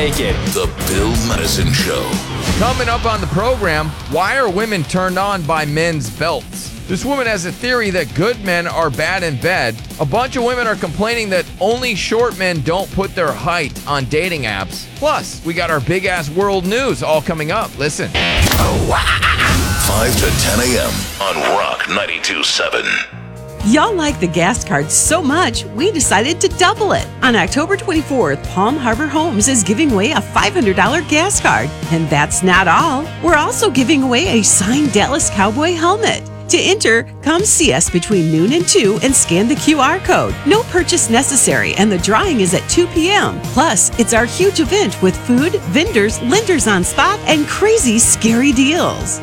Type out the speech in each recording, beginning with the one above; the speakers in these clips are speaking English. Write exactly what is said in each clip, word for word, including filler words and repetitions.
take it. The Bill Madison Show. Coming up on the program, why are women turned on by men's belts? This woman has a theory that good men are bad in bed. A bunch of women are complaining that only short men don't put their height on dating apps. Plus, we got our big-ass world news all coming up. Listen. five to ten a.m. on Rock ninety-two point seven. Y'all like the gas card so much, we decided to double it. On October twenty-fourth, Palm Harbor Homes is giving away a five hundred dollars gas card. And that's not all. We're also giving away a signed Dallas Cowboy helmet. To enter, come see us between noon and two and scan the Q R code. No purchase necessary, and the drawing is at two p.m. Plus, it's our huge event with food, vendors, lenders on spot, and crazy, scary deals.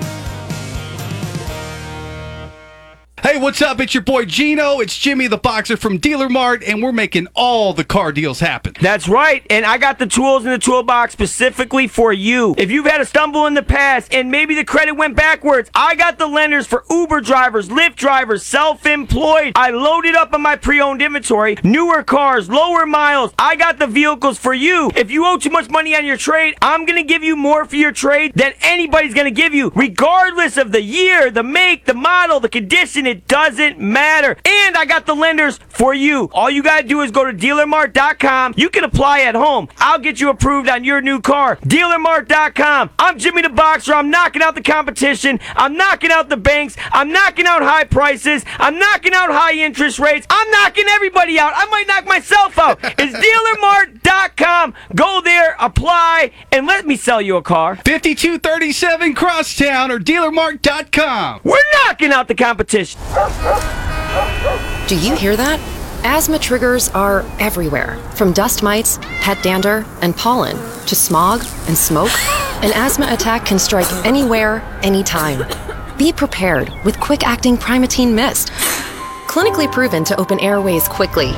Hey, what's up? It's your boy Gino. It's Jimmy the Boxer from Dealer Mart, and we're making all the car deals happen. That's right, and I got the tools in the toolbox specifically for you. If you've had a stumble in the past and maybe the credit went backwards, I got the lenders for Uber drivers, Lyft drivers, self-employed. I loaded up on my pre-owned inventory, newer cars, lower miles. I got the vehicles for you. If you owe too much money on your trade, I'm going to give you more for your trade than anybody's going to give you, regardless of the year, the make, the model, the condition. It doesn't matter. And I got the lenders for you. All you got to do is go to dealer mart dot com. You can apply at home. I'll get you approved on your new car. dealer mart dot com. I'm Jimmy the Boxer. I'm knocking out the competition. I'm knocking out the banks. I'm knocking out high prices. I'm knocking out high interest rates. I'm knocking everybody out. I might knock myself out. It's dealer mart dot com. Go there, apply, and let me sell you a car. fifty-two thirty-seven Crosstown or dealer mart dot com. We're knocking out the competition. Do you hear that? Asthma triggers are everywhere, from dust mites, pet dander, and pollen, to smog and smoke. An asthma attack can strike anywhere, anytime. Be prepared with quick-acting Primatene Mist. Clinically proven to open airways quickly